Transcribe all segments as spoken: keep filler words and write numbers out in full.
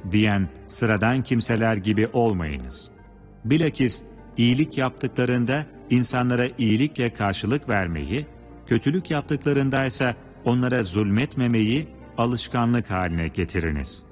diyen sıradan kimseler gibi olmayınız. Bilakis iyilik yaptıklarında insanlara iyilikle karşılık vermeyi, kötülük yaptıklarında ise onlara zulmetmemeyi alışkanlık haline getiriniz.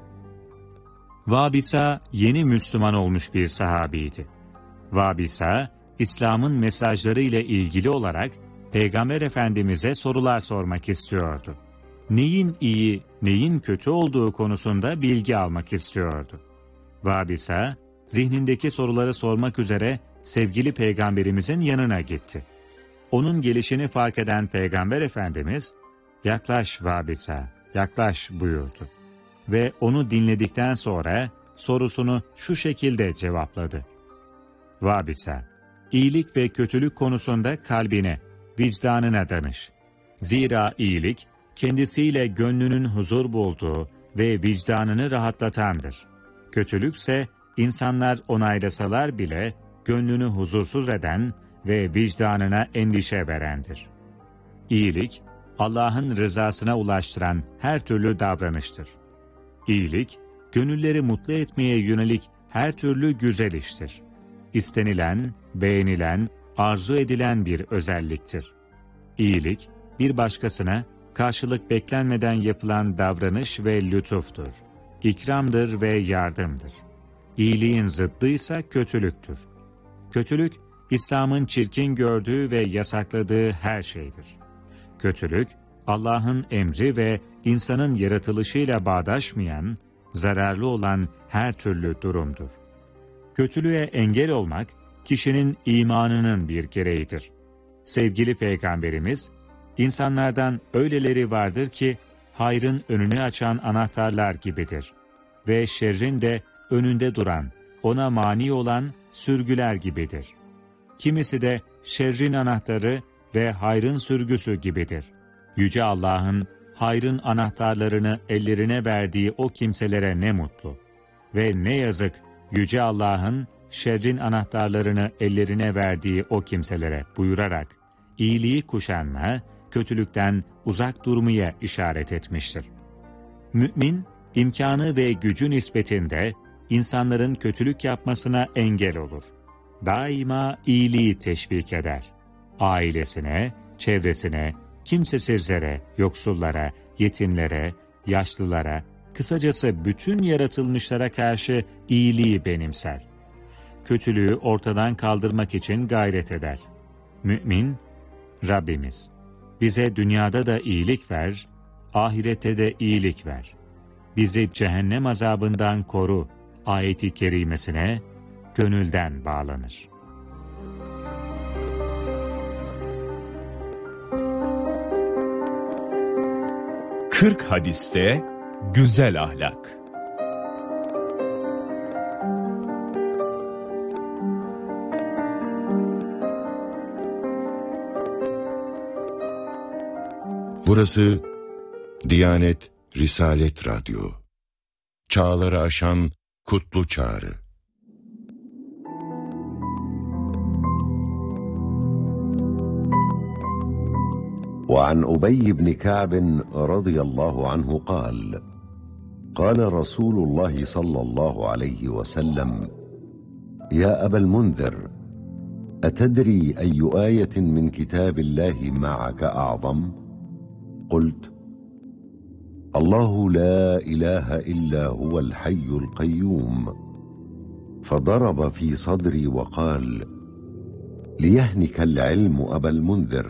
Vabisa yeni Müslüman olmuş bir sahabiydi. Vabisa, İslam'ın mesajları ile ilgili olarak Peygamber Efendimiz'e sorular sormak istiyordu. Neyin iyi, neyin kötü olduğu konusunda bilgi almak istiyordu. Vabisa, zihnindeki soruları sormak üzere sevgili Peygamberimizin yanına gitti. Onun gelişini fark eden Peygamber Efendimiz, "Yaklaş Vabisa, yaklaş" buyurdu. Ve onu dinledikten sonra sorusunu şu şekilde cevapladı. Vabisa, iyilik ve kötülük konusunda kalbine, vicdanına danış. Zira iyilik, kendisiyle gönlünün huzur bulduğu ve vicdanını rahatlatandır. Kötülükse, insanlar onaylasalar bile gönlünü huzursuz eden ve vicdanına endişe verendir. İyilik, Allah'ın rızasına ulaştıran her türlü davranıştır. İyilik, gönülleri mutlu etmeye yönelik her türlü güzel iştir. İstenilen, beğenilen, arzu edilen bir özelliktir. İyilik, bir başkasına karşılık beklenmeden yapılan davranış ve lütuftur. İkramdır ve yardımdır. İyiliğin zıddıysa kötülüktür. Kötülük, İslam'ın çirkin gördüğü ve yasakladığı her şeydir. Kötülük, Allah'ın emri ve insanın yaratılışıyla bağdaşmayan, zararlı olan her türlü durumdur. Kötülüğe engel olmak, kişinin imanının bir gereğidir. Sevgili Peygamberimiz, insanlardan öyleleri vardır ki, hayrın önünü açan anahtarlar gibidir ve şerrin de önünde duran, ona mani olan sürgüler gibidir. Kimisi de şerrin anahtarı ve hayrın sürgüsü gibidir. Yüce Allah'ın hayrın anahtarlarını ellerine verdiği o kimselere ne mutlu ve ne yazık Yüce Allah'ın şerrin anahtarlarını ellerine verdiği o kimselere buyurarak iyiliği kuşanma, kötülükten uzak durmaya işaret etmiştir. Mümin, imkanı ve gücü nispetinde insanların kötülük yapmasına engel olur. Daima iyiliği teşvik eder. Ailesine, çevresine, kimsesizlere, yoksullara, yetimlere, yaşlılara, kısacası bütün yaratılmışlara karşı iyiliği benimser. Kötülüğü ortadan kaldırmak için gayret eder. Mümin, Rabbimiz, bize dünyada da iyilik ver, ahirette de iyilik ver. Bizi cehennem azabından koru ayeti kerimesine gönülden bağlanır. kırk hadiste güzel ahlak. Burası Diyanet Risalet Radyo. Çağları aşan kutlu çağrı. وعن أبي بن كعب رضي الله عنه قال قال رسول الله صلى الله عليه وسلم يا أبا المنذر أتدري أي آية من كتاب الله معك أعظم؟ قلت الله لا إله إلا هو الحي القيوم فضرب في صدري وقال ليهنك العلم أبا المنذر.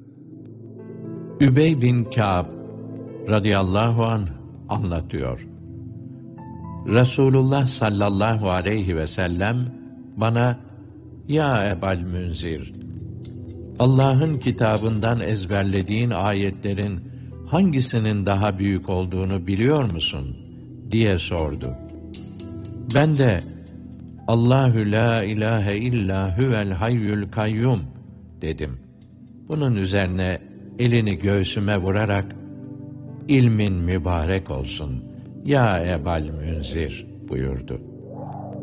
Übey bin Kâb radıyallahu anh anlatıyor. Resulullah sallallahu aleyhi ve sellem bana, "Ya Ebal Münzir, Allah'ın kitabından ezberlediğin ayetlerin hangisinin daha büyük olduğunu biliyor musun?" diye sordu. Ben de, "Allahü la ilahe illa huvel hayyül kayyum" dedim. Bunun üzerine elini göğsüme vurarak, "İlmin mübarek olsun ya Ebal Münzir" buyurdu.